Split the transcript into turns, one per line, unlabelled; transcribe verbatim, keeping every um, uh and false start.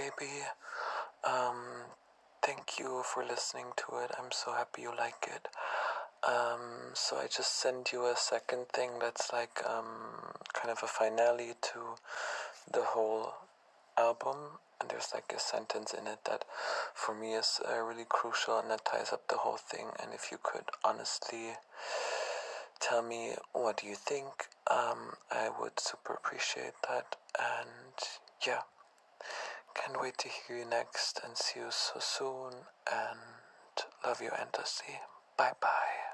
baby. Um, thank you for listening to it. I'm so happy you like it. Um, so I just sent you a second thing that's like um, kind of a finale to the whole album, and there's like a sentence in it that for me is uh, really crucial, and that ties up the whole thing. And if you could honestly tell me what you think, um, I would super appreciate that. And yeah, can't wait to hear you next, and see you so soon, and love you endlessly. Bye bye.